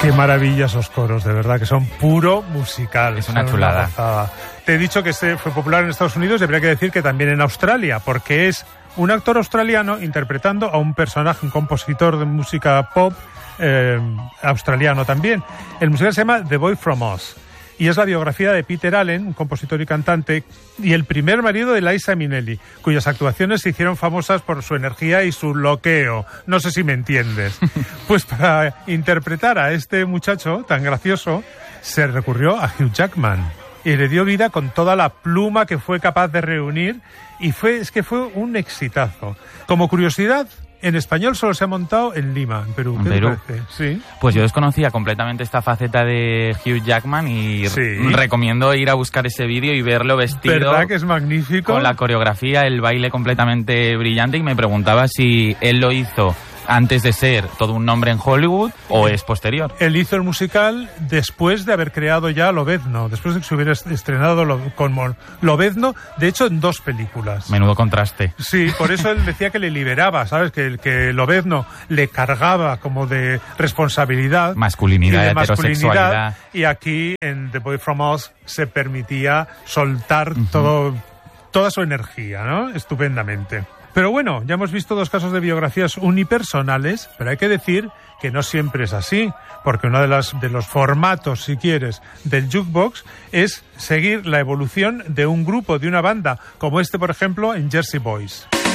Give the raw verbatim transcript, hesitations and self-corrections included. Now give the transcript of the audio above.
Qué maravilla esos coros, de verdad, que son puro musical. Es una chulada. Una Te he dicho que este fue popular en Estados Unidos, debería que decir que también en Australia, porque es un actor australiano interpretando a un personaje, un compositor de música pop eh, australiano también. El musical se llama The Boy From Oz. Y es la biografía de Peter Allen, un compositor y cantante, y el primer marido de Liza Minnelli, cuyas actuaciones se hicieron famosas por su energía y su loqueo. No sé si me entiendes. Pues para interpretar a este muchacho tan gracioso, se recurrió a Hugh Jackman. Y le dio vida con toda la pluma que fue capaz de reunir, y fue es que fue un exitazo. Como curiosidad, en español solo se ha montado en Lima, en Perú. ¿Qué te parece? Sí. Pues yo desconocía completamente esta faceta de Hugh Jackman y sí. recomiendo ir a buscar ese vídeo y verlo vestido. ¿Verdad que es magnífico? Con la coreografía, el baile completamente brillante, y me preguntaba si él lo hizo antes de ser todo un nombre en Hollywood o es posterior. Él hizo el musical después de haber creado ya Lobezno, después de que se hubiera estrenado lo, con Lobezno, de hecho en dos películas. Menudo contraste. Sí, por eso él decía que le liberaba, ¿sabes? Que, que Lobezno le cargaba como de responsabilidad. Masculinidad, y de heterosexualidad. Masculinidad, y aquí en The Boy From Oz se permitía soltar uh-huh. todo, toda su energía, ¿no? Estupendamente. Pero bueno, ya hemos visto dos casos de biografías unipersonales, pero hay que decir que no siempre es así, porque uno de, las, de los formatos, si quieres, del jukebox es seguir la evolución de un grupo, de una banda, como este, por ejemplo, en Jersey Boys.